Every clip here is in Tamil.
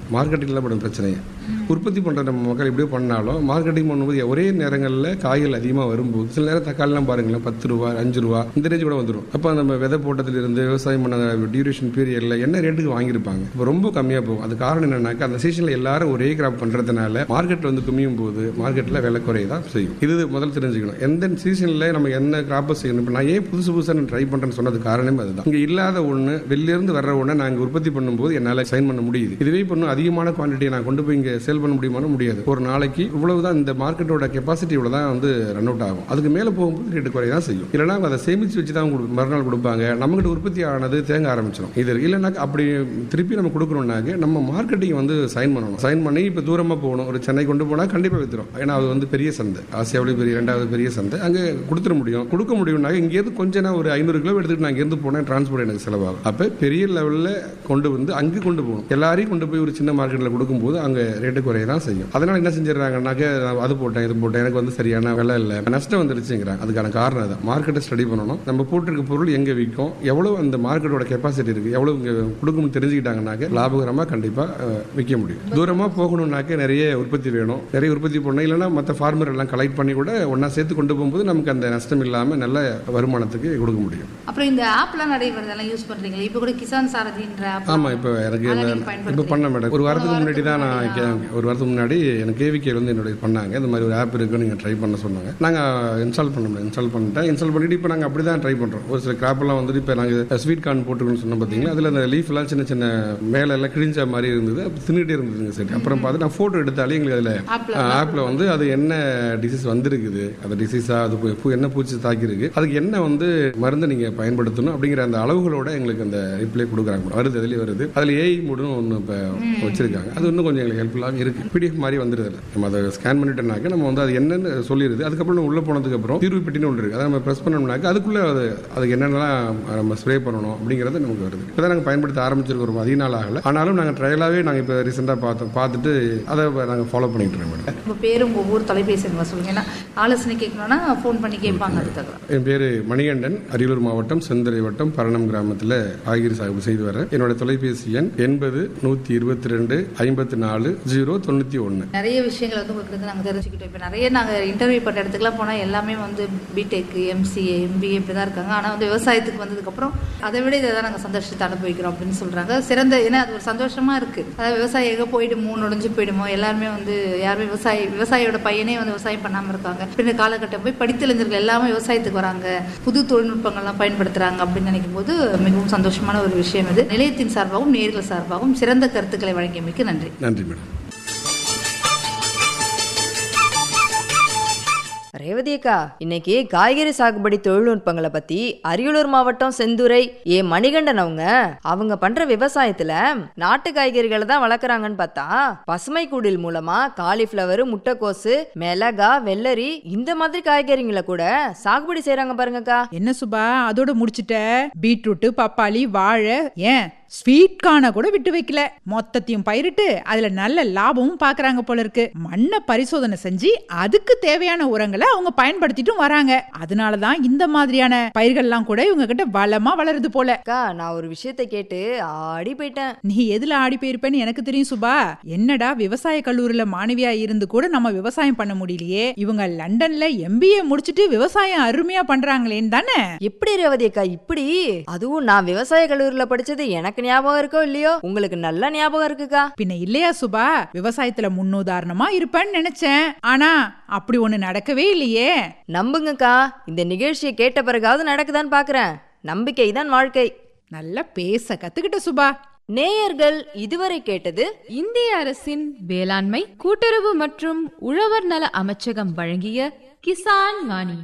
மார்க்கெட்டிங்கில் படும் பிரச்சனை. உற்பத்தி பண்ணுற நம்ம மக்கள் எப்படியோ பண்ணாலும் மார்க்கெட்டிங் பண்ணும்போது ஒரே நேரங்களில் காய்கள் அதிகமாக வரும்போது சில நேரம் தக்காளிலாம் பாருங்களேன் 10 ரூபா 5 ரூபா இந்த ரேஞ்சு கூட வந்துடும். அப்போ நம்ம விதை போட்டதுலேருந்து விவசாயம் பண்ண டியூரேஷன் பீரியடில் என்ன ரேட்டுக்கு வாங்கியிருப்பாங்க இப்போ ரொம்ப கம்மியாக போகும். அது காரணம் என்னன்னாக்கா அந்த சீசனில் எல்லாரும் ஒரே கிராப் பண்ணுறதுனால மார்க்கெட்டில் வந்து குமியும் போது மார்க்கெட்டில் விலை குறையதான் செய்யும். இது முதல் தெரிஞ்சுக்கணும். எந்த சீசனில் நம்ம என்ன கிராப்பை செய்யணும். இப்போ நான் ஏன் புதுசாக நான் ட்ரை பண்ணுறேன்னு சொன்னது காரணமே அதுதான். இங்கே இல்லாத ஒன்று வெளியிலேருந்து வர்ற ஒன்று நாங்கள் உற்பத்தி பண்ணும்போது என்னால் சைன் பண்ண முடியுது. இதுவே இன்னும் அதிகமான குவான்டிட்டியை நான் கொண்டு போய் இங்கே சேல் பண்ண முடியுமான்னு முடியாது. ஒரு நாளைக்கு இவ்வளவுதான் இந்த மார்க்கெட்டோட கெப்பாசிட்டி இவ்வளவுதான் வந்து ரன் அவுட் ஆகும். அதுக்கு மேலே போகும்போது ரேட்டு குறைய தான் செய்யும். இல்லைனா அதை சேமிச்சு வச்சு தான் மறுநாள் கொடுப்பாங்க. நம்மகிட்ட உற்பத்தி ஆனது தேங்க ஆரம்பிச்சிடும். இது இல்லைனா அப்படி திருப்பி நம்ம கொடுக்கணும்னாக்க நம்ம மார்க்கெட்டிங் வந்து சைன் பண்ணணும். சைன் பண்ணி இப்போ தூரமாக போகணும். ஒரு சென்னை கொண்டு போனால் கண்டிப்பாக வித்துரும். ஏன்னா அது வந்து பெரிய சந்தை, ஆசியாவிலே பெரிய 2வது பெரிய சந்தை. அங்கே கொடுத்துட முடியும். கொடுக்க முடியும்னாக்க இங்கேருந்து கொஞ்சம் நான் ஒரு 500 கிலோ எடுத்துட்டு நான் இங்கேருந்து போனேன் டிரான்ஸ்போர்ட் எனக்கு செலவாகும். அப்போ பெரிய லெவலில் கொண்டு வந்து அங்கே கொண்டு போகணும். எல்லாரையும் கொண்டு போய் ஒரு சின்ன மார்க்கெட்டில் கொடுக்கும்போது அங்கே ரேட்டு குறைய தான் செய்யும். அதனால என்ன செஞ்சிடறாங்கன்னாக்க அது போட்டேன் இது போட்டேன் எனக்கு வந்து சரியான விலை இல்லை நஷ்டம் வந்துருச்சுங்கிறாங்க. அதுக்கான காரணம் தான் மார்க்கெட்டை ஸ்டடி பண்ணணும். நம்ம போட்டிருக்க பொருள் எங்கே விற்கும், எவ்வளவு அந்த மார்க்கெட்டோட கெப்பாசிட்டி இருக்கு, எவ்வளவு இங்கே கொடுக்கணும்னு தெரிஞ்சுக்கிட்டாங்கன்னாக்க லாபகரமாக கண்டிப்பாக விற்க முடியும். தூரமாக போகணும்னாக்க நிறைய உற்பத்தி வேணும். நிறைய உற்பத்தி பண்ணணும். இல்லைன்னா மற்ற ஃபார்மர் எல்லாம் கலெக்ட் பண்ணி கூட ஒன்றா சேர்த்து கொண்டு போகும்போது நமக்கு அந்த நஷ்டம் இல்லாமல் நல்ல வருமானத்துக்கு கொடுக்க முடியும். அப்புறம் இந்த ஆப்லாம் நிறைய வருதெல்லாம் யூஸ் பண்ணுறீங்களா? இப்போ கூட கிசான் சாரதின்ற ஆப். ஆமாம், இப்போ எனக்கு இப்போ பண்ண மேடம் ஒரு வாரத்துக்கு முன்னாடி தான் ஒரு வாரத்துக்கு முன்னாடி எனக்கு கேவிகே வந்து என்னுடைய பண்ணாங்க. இந்த மாதிரி ஒரு ஆப் இருக்குது நீங்கள் ட்ரை பண்ண சொன்னாங்க. நாங்கள் இன்ஸ்டால் பண்ணிட்டேன். இன்ஸ்டால் பண்ணிட்டு இப்போ நாங்கள் அப்படி தான் ட்ரை பண்ணுறோம். ஒரு சில கிராப்பெல்லாம் வந்துட்டு இப்போ நாங்கள் ஸ்வீட் கார்ன் போட்டுருக்கோன்னு சொன்னோம் பார்த்தீங்களா, அதில் அந்த லீஃப்லாம் சின்ன சின்ன மேலே எல்லாம் கிழிஞ்ச மாதிரி இருந்தது. அப்போ தின்னுட்டே இருந்ததுங்க. சரி, அப்புறம் பார்த்து நான் ஃபோட்டோ எடுத்தாலே எங்களுக்கு அதில் ஆப்பில் வந்து அது என்ன டிசீஸ் வந்திருக்குது, அந்த டிசீஸாக அது என்ன பூச்சி தாக்கியிருக்கு, அதுக்கு என்ன வந்து மருந்து நீங்கள் பயன்படுத்தணும் அப்படிங்கிற அந்த அளவுகளோட எங்களுக்கு அந்த ரிப்ளை கொடுக்குறாங்க. வருது அதுலேயே வருது. அதில் ஏஐ மூடும் ஒன்று இப்போ வச்சிருக்காங்க. அது இன்னும் கொஞ்சம் எங்களுக்கு ஹெல்ப்ஃபுல்லாக இருக்குது. பிடிஎஃப் மாதிரி வந்துடுது. நம்ம அதை ஸ்கேன் பண்ணிட்டோம்னாக்க நம்ம வந்து அது என்னன்னு சொல்லிடுது. அதுக்கப்புறம் நம்ம உள்ளே போனதுக்கு அப்புறம் தீர்வு பெட்டின்னு ஒன்று இருக்குது. அதை நம்ம ப்ரெஸ் பண்ணோம்னாக்க அதுக்குள்ளே அதுக்கு என்னென்னலாம் நம்ம ஸ்ப்ரே பண்ணணும் அப்படிங்கிறது நமக்கு வருது. இப்போ தான் நாங்கள் பயன்படுத்த ஆரம்பிச்சிருக்கிறோம். அதிக நாள் ஆகலை. ஆனாலும் நாங்கள் ட்ரையலாகவே நாங்கள் இப்போ ரீசெண்டாக பார்த்துட்டு அதை நாங்கள் ஃபாலோ பண்ணிட்டு இருக்கோம். மேடம் உங்கள் பேரும் ஒவ்வொரு தொலைபேசி சொல்லுங்க. ஏன்னா ஆலோசனை கேட்கணும்னா ஃபோன் பண்ணி கேட்பாங்க. என் பேர் மணிகண்டன், அரியலூர் மாவட்டம் செந்துறை வட்டம் பரணம் கிராமத்தில் காய்கறி சாகுபடி செய்து வரேன். என்னோட தொலைபேசி எண் 80-122-54-091. நிறைய விஷயங்கள் வந்து உங்களுக்கு நாங்கள் தெரிஞ்சுக்கிட்டோம். இப்போ நிறைய நாங்கள் இன்டர்வியூ பண்ணுற இடத்துக்குலாம் போனால் எல்லாமே வந்து பிடெக், எம்சிஏ, எம்பிஏ இப்படி தான் இருக்காங்க. ஆனால் வந்து விவசாயத்துக்கு வந்ததுக்கப்புறம் அதை விட இதை தான் நாங்கள் சந்தோஷத்தை அனுபவிக்கிறோம் அப்படின்னு சொல்கிறாங்க. சிறந்த, ஏன்னா அது ஒரு சந்தோஷமாக இருக்குது. அதாவது விவசாயம் எங்கே போயிடுமோ, நுழைஞ்சு போயிடுமோ, எல்லாருமே வந்து யாருமே விவசாயியோட பையனே வந்து விவசாயம் பண்ணாமல் இருக்காங்க. பின்ன காலகட்டம் போய் படித்தறிஞர்கள் எல்லாமே விவசாயத்துக்கு வராங்க, புது தொழில்நுட்பங்கள்லாம் பயன்படுத்துகிறாங்க அப்படின்னு நினைக்கும் போது மிகவும் சந்தோஷமான ஒரு விஷயம் இது. நிலையத்தின் சார்பாகவும் நேயர்கள் சார்பாகவும் சிறந்த கருத்துக்களை வழங்கியமைக்கு நன்றி. நன்றி மேடம். ரேவதி அக்கா, இன்னைக்கு காய்கறி சாகுபடி தொழில்நுட்பங்களை பத்தி அரியலூர் மாவட்டம் செந்துறை மணிகண்டன் அவங்க பண்ற விவசாயத்துல நாட்டு காய்கறிகளை தான் வளர்க்குறாங்கன்னு பார்த்தா பசுமை குடில் மூலமா காலிஃபிளவர், முட்டைக்கோசு, மிளகா, வெள்ளரி இந்த மாதிரி காய்கறிகளை கூட சாகுபடி செய்யறாங்க பாருங்கக்கா. என்ன சுபா அதோட முடிச்சிட்ட? பீட்ரூட், பப்பாளி, வாழை, ஏன் ஸ்வீட் கார்னை கூட விட்டு வைக்கல. மொத்தத்தையும் பயிரிட்டு அதுல நல்ல லாபமும் பாக்குறாங்க போல இருக்கு. மண்ணை பரிசோதனை செஞ்சு அதுக்கு தேவையான உரங்களை அவங்க பயன்படுத்திட்டும் வராங்க. அதனாலதான் இந்த மாதிரியான பயிர்கள்லாம் கூட இவங்க கிட்ட வளமா வளருது போல. அக்கா, நான் ஒரு விஷயத்தை கேட்டு ஆடி போயிட்டேன். நீ எதுல ஆடி போயிருப்பேன்னு எனக்கு தெரியும் சுபா. என்னடா விவசாய கல்லூரியில மாணவியா இருந்து கூட நம்ம விவசாயம் பண்ண முடியலையே, இவங்க லண்டன்ல எம்பிஏ முடிச்சிட்டு விவசாயம் அருமையா பண்றாங்களேன்னு தானே? எப்படி ரேவதி அக்கா இப்படி? அதுவும் நான் விவசாய கல்லூரியில படிச்சது எனக்கு ஞாபகம் இருக்கோ இல்லையோ, உங்களுக்கு நல்ல ஞாபகம் இருக்குக்கா. பின்ன இல்லையா சுபா, விவசாயத்துல முன்னுதாரணமா இருப்பேன்னு நினைச்சேன். ஆனா அப்படி ஒண்ணு நடக்கவே இல்லையே. நம்புங்கக்கா, இந்த நிகழ்ச்சியை கேட்ட பிறகாவது நடக்குதான்னு பாக்குறேன். நம்பிக்கை தான் வாழ்க்கை. நல்லா பேச கத்துக்கிட்ட சுபா. நேயர்கள் இதுவரை கேட்டது இந்திய அரசின் வேளாண்மை கூட்டுறவு மற்றும் உழவர் நல அமைச்சகம் வழங்கிய கிசான் வாணி.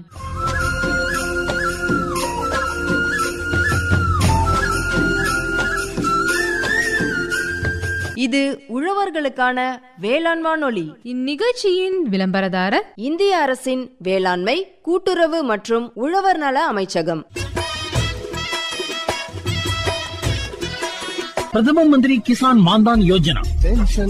இது உழவர்களுக்கான வேளாண் வானொலி. இந்நிகழ்ச்சியின் விளம்பரதாரர் இந்திய அரசின் வேளாண்மை கூட்டுறவு மற்றும் உழவர் நல அமைச்சகம். பிரதம மந்திரி கிசான் மான்தான் யோஜனா